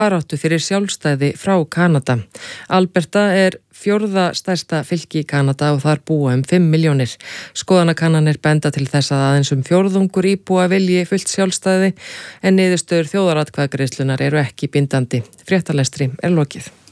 baráttu fyrir sjálfstæði frá Kanada. Alberta er 4. stærsta fylki í Kanada og þar búa 5 milljónir. Skoðanakannanir benda til þess að aðeins 1/4 íbúa vilji fullt sjálfstæði en niðurstöður þjóðaratkvæðagreiðslunnar eru ekki bindandi. Fréttalestri er lokið.